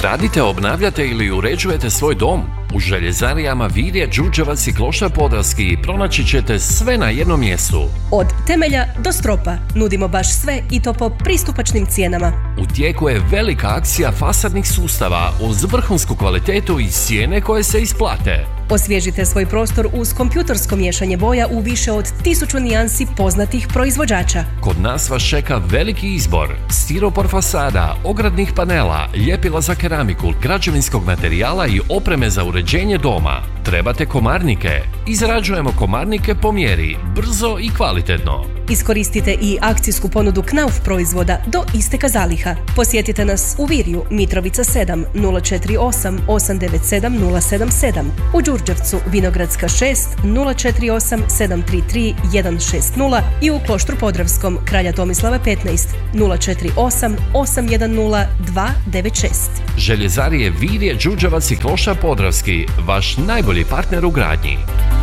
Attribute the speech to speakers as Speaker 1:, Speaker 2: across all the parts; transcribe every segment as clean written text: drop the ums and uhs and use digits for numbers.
Speaker 1: Gradite, obnavljate ili uređujete svoj dom? U željezarijama Virje, Đurđevac i Kloštar Podravski pronaći ćete sve na jednom mjestu.
Speaker 2: Od temelja do stropa nudimo baš sve i to po pristupačnim cijenama.
Speaker 1: U tijeku je velika akcija fasadnih sustava uz vrhunsku kvalitetu i cijene koje se isplate.
Speaker 2: Osvježite svoj prostor uz kompjutorsko miješanje boja u više od 1000 nijansi poznatih proizvođača.
Speaker 1: Kod nas vas čeka veliki izbor stiropor fasada, ogradnih panela, ljepila za keramiku, građevinskog materijala i opreme za uređenje doma. Trebate komarnike? Izrađujemo komarnike po mjeri, brzo i kvalitetno.
Speaker 2: Iskoristite i akcijsku ponudu Knauf proizvoda do isteka zaliha. Posjetite nas u Virju, Mitrovica 7, 048 897 077, u Đurđevcu, Vinogradska 6, 048 733 160 i u Kloštru Podravskom, Kralja Tomislava 15, 048 810 296.
Speaker 1: Željezarije Virje, Đurđevac i Kloštar Podravski, vaš najbolji partner u gradnji.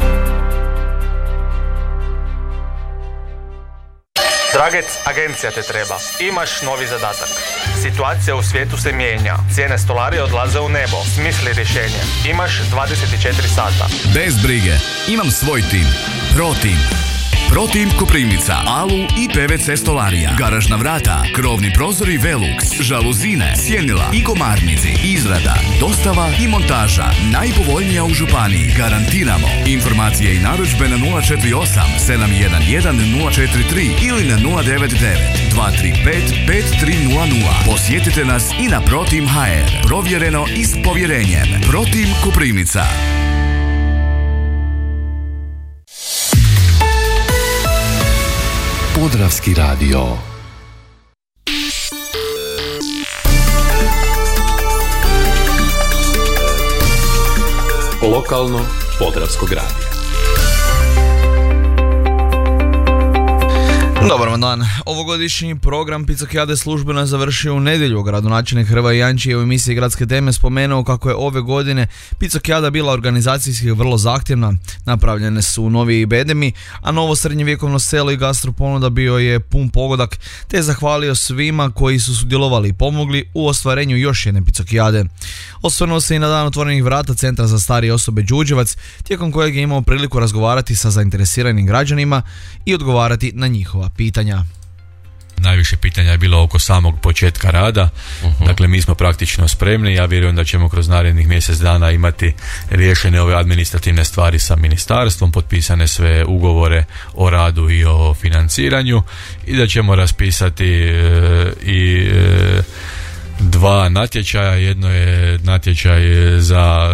Speaker 3: Dragec, agencija te treba. Imaš novi zadatak. Situacija u svijetu se mijenja. Cijene stolarije odlaze u nebo. Smisli rješenje. Imaš 24 sata.
Speaker 4: Bez brige. Imam svoj tim. ProTeam. ProTeam Koprivnica, Alu i PVC stolarija, garažna vrata, krovni prozori Velux, žaluzine, sjenila i komarnici, izrada, dostava i montaža, najpovoljnija u županiji, garantiramo. Informacije i narudžbe na 048 711 043 ili na 099 235 5300. Posjetite nas i na ProTeam HR, provjereno i s povjerenjem. ProTeam Koprivnica.
Speaker 1: Podravski radio. Lokalno Podravskog radija.
Speaker 5: Dobar dan. Ovogodišnji program Picokijade službeno je završio u nedjelju. Gradonačelnik Hrvoje Janči je u emisiji Gradske teme spomenuo kako je ove godine Picokijada bila organizacijski vrlo zahtjevna. Napravljene su novi bedemi, a novo srednjevjekovno selo i gastroponuda bio je pun pogodak, te je zahvalio svima koji su sudjelovali i pomogli u ostvarenju još jedne Picokijade. Osvrnuo se i na dan otvorenih vrata Centra za starije osobe Đurđevac, tijekom kojeg je imao priliku razgovarati sa zainteresiranim građanima i odgovarati na njihova pitanja.
Speaker 6: Najviše pitanja je bilo oko samog početka rada. Dakle, mi smo praktično spremni. Ja vjerujem da ćemo kroz narednih mjesec dana imati riješene ove administrativne stvari sa ministarstvom, potpisane sve ugovore o radu i o financiranju i da ćemo raspisati i dva natječaja. Jedno je natječaj za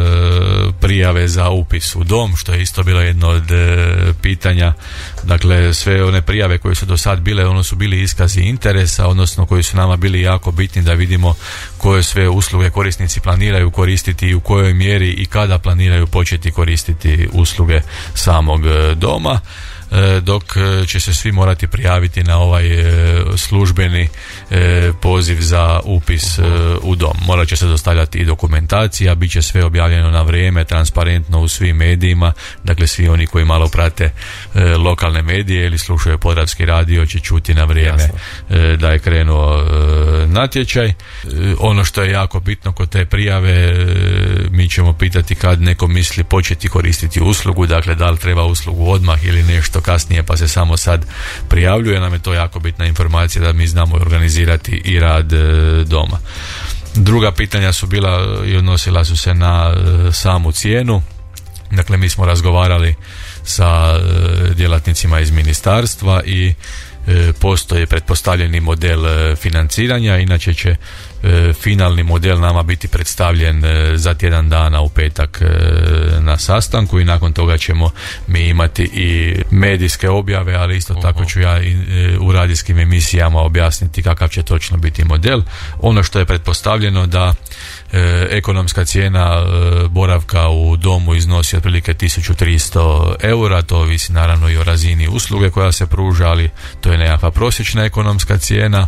Speaker 6: prijave za upis u dom, što je isto bilo jedno od pitanja. Dakle, sve one prijave koje su do sad bile, ono su bili iskazi interesa, odnosno koji su nama bili jako bitni da vidimo koje sve usluge korisnici planiraju koristiti i u kojoj mjeri i kada planiraju početi koristiti usluge samog doma, dok će se svi morati prijaviti na ovaj službeni poziv za upis u dom. Morat će se dostavljati i dokumentacija, bit će sve objavljeno na vrijeme, transparentno u svim medijima. Dakle, svi oni koji malo prate lokalne medije ili slušaju Podravski radio će čuti na vrijeme da je krenuo natječaj. Ono što je jako bitno kod te prijave, mi ćemo pitati kad neko misli početi koristiti uslugu, dakle da li treba uslugu odmah ili nešto kasnije pa se samo sad prijavljuje. Nam je to jako bitna informacija da mi znamo organizirati i rad doma. Druga pitanja su bila i odnosila su se na samu cijenu. Dakle, mi smo razgovarali sa djelatnicima iz ministarstva i postoji pretpostavljeni model financiranja, inače će finalni model nama biti predstavljen za tjedan dana u petak na sastanku i nakon toga ćemo mi imati i medijske objave, ali isto tako ću ja u radijskim emisijama objasniti kakav će točno biti model. Ono što je pretpostavljeno da ekonomska cijena boravka u domu iznosi otprilike 1300 eura, to ovisi naravno i o razini usluge koja se pruža, ali to je nekakva prosječna ekonomska cijena.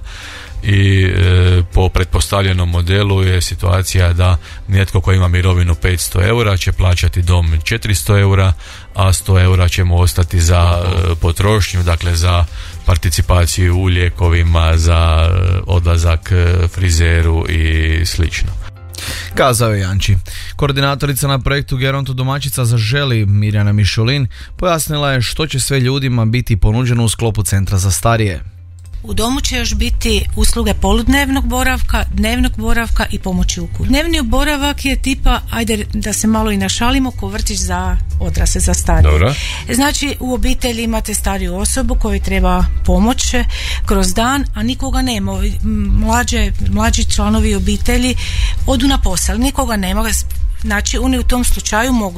Speaker 6: I po pretpostavljenom modelu je situacija da netko ko ima mirovinu 500 eura će plaćati dom 400 eura, a 100 eura ćemo ostati za potrošnju, dakle za participaciju u lijekovima, za odlazak frizeru i slično.
Speaker 5: kazao je Janči. Koordinatorica na projektu Gerontodomaćica Zaželi, Mirjana Mišulin, pojasnila je što će sve ljudima biti ponuđeno u sklopu centra za starije.
Speaker 7: U domu će još biti usluge poludnevnog boravka, dnevnog boravka i pomoći u kući. Dnevni boravak je tipa, ajde da se malo i našalimo, ko vrtić za odrasle, za starije.
Speaker 6: Dobro.
Speaker 7: Znači u obitelji imate stariju osobu kojoj treba pomoć kroz dan, a nikoga nema. Mlađi članovi obitelji odu na posao, nikoga nema. Znači oni u tom slučaju mogu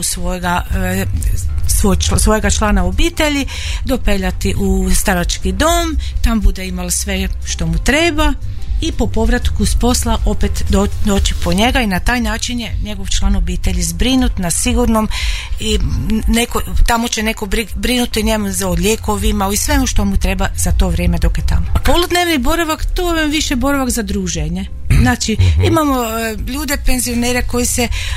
Speaker 7: svojega člana obitelji dopeljati u starački dom, tam bude imao sve što mu treba i po povratku s posla opet doći po njega i na taj način je njegov član obitelji zbrinut na sigurnom i tamo će neko brinuti njemu za lijekovima i svemu što mu treba za to vrijeme dok je tamo. Poludnevni boravak, to je više boravak za druženje. Znači imamo ljude, penzionere koji se